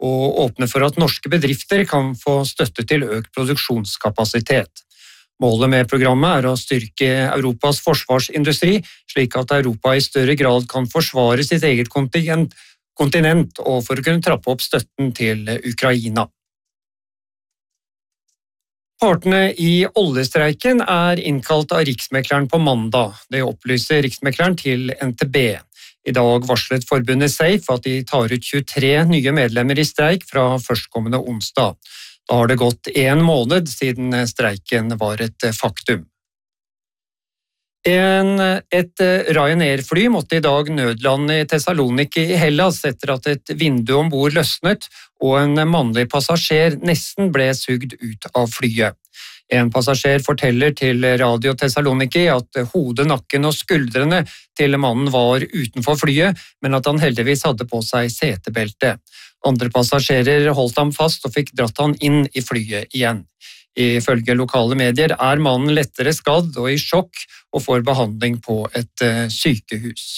og åpner for at norske bedrifter kan få støtte til økt produksjonskapasitet. Målet med programmet er å styrke Europas forsvarsindustri, slik at Europa i større grad kan forsvare sitt eget kontinent og for å kunne trappe opp støtten til Ukraina. Partene i oljestreiken er innkalt av Riksmekleren på mandag. Det opplyser Riksmekleren til NTB. I dag varslet forbundet SAFE at de tar ut 23 nye medlemmer i streik fra førstkommende onsdag. Da har det gått 1 måned siden streiken var et faktum. Et Ryanair-fly måtte i dag nødlande i Thessaloniki i Hellas etter at et vindu ombord løsnet og en mannlig passasjer nesten ble sugd ut av flyet. En passasjer forteller til Radio Thessaloniki at hodet, nakken og skuldrene til mannen var utenfor flyet, men at han heldigvis hadde på seg setebelte. Andre passasjerer holdt ham fast og fikk dratt han inn i flyet igjen. Ifølge lokale medier er mannen lettere skadd og i sjokk og får behandling på et sykehus.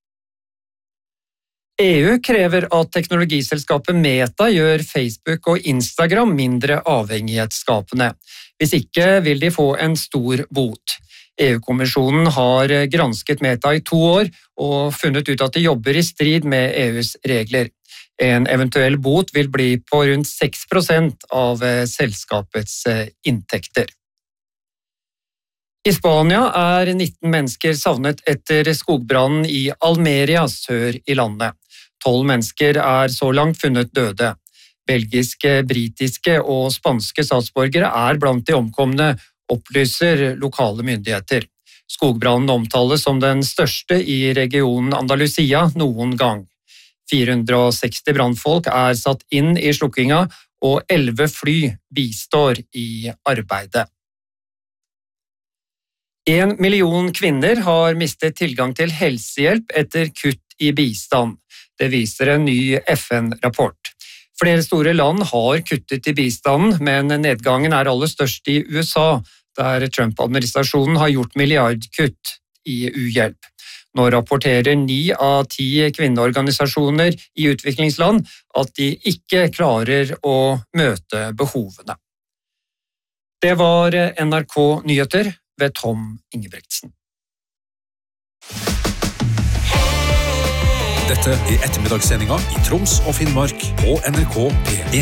EU krever at teknologiselskapet Meta gjør Facebook og Instagram mindre avhengighetsskapende. Hvis ikke vil de få en stor bot. EU-kommisjonen har gransket Meta i 2 år og funnet ut at de jobber i strid med EUs regler. En eventuell bot vil bli på rundt 6% av selskapets inntekter. I Spania er 19 mennesker savnet etter skogbrannen i Almeria sør i landet. 12 mennesker er så langt funnet døde. Belgiske, britiske og spanske statsborgere er blant de omkomne, opplyser lokale myndigheter. Skogbrannen omtales som den største i regionen Andalusia noen gang. 460 brannfolk er satt inn i slukkinga, og 11 fly bistår i arbeidet. 1 million kvinner har mistet tilgang til helsehjelp etter kutt i bistand. Det viser en ny FN-rapport. Flere store land har kuttet i bistanden, men nedgangen er aller størst i USA, der Trump-administrasjonen har gjort milliardkutt i uhjelp. Nå rapporterer 9 av 10 kvinneorganisasjoner i utviklingsland at de ikke klarer å møte behovene. Det var NRK Nyheter ved Tom Ingebrigtsen. Dette er ettermiddagssendinga i Troms og Finnmark på NRK P1.